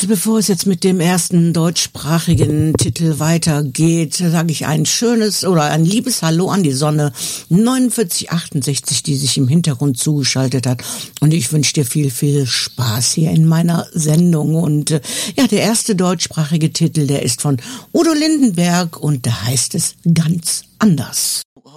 Und bevor es jetzt mit dem ersten deutschsprachigen Titel weitergeht, sage ich ein schönes oder ein liebes Hallo an die Sonne 4968, die sich im Hintergrund zugeschaltet hat. Und ich wünsche dir viel, viel Spaß hier in meiner Sendung. Und ja, der erste deutschsprachige Titel, der ist von Udo Lindenberg und da heißt es ganz anders.